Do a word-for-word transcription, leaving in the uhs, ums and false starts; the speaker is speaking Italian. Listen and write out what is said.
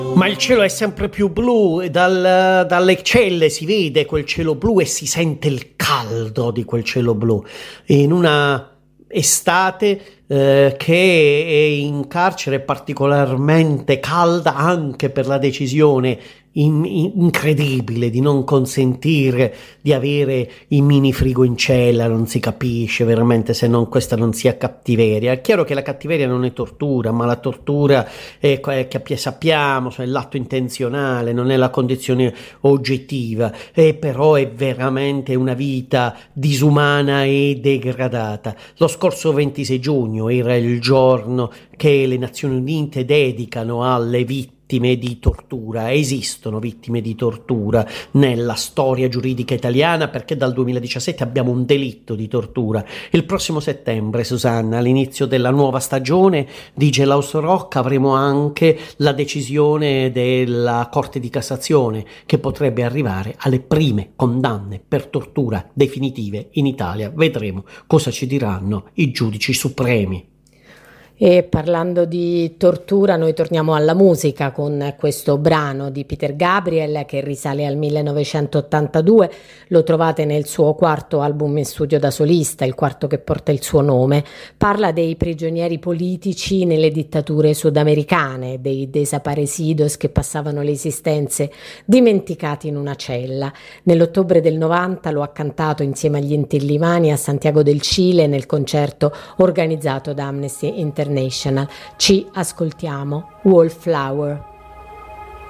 Ma il cielo è sempre più blu, dal, dalle celle si vede quel cielo blu e si sente il caldo di quel cielo blu. In una estate eh, che è in carcere particolarmente calda anche per la decisione in, in- incredibile di non consentire di avere i mini frigo in cella, non si capisce veramente se non questa non sia cattiveria. È chiaro che la cattiveria non è tortura, ma la tortura è, è che sappiamo, cioè l'atto intenzionale, non è la condizione oggettiva, e però è veramente una vita disumana e degradata. Lo scorso ventisei giugno era il giorno che le Nazioni Unite dedicano alle vittime di tortura. Esistono vittime di tortura nella storia giuridica italiana perché dal duemiladiciassette abbiamo un delitto di tortura. Il prossimo settembre, Susanna, all'inizio della nuova stagione di Jailhouse Rock, avremo anche la decisione della Corte di Cassazione che potrebbe arrivare alle prime condanne per tortura definitive in Italia. Vedremo cosa ci diranno i giudici supremi. E parlando di tortura, noi torniamo alla musica con questo brano di Peter Gabriel che risale al millenovecentottantadue. Lo trovate nel suo quarto album in studio da solista, il quarto che porta il suo nome. Parla dei prigionieri politici nelle dittature sudamericane, dei desaparecidos che passavano le esistenze dimenticati in una cella. Nell'ottobre del novanta lo ha cantato insieme agli Inti-Illimani a Santiago del Cile nel concerto organizzato da Amnesty International. Ci ascoltiamo Wallflower.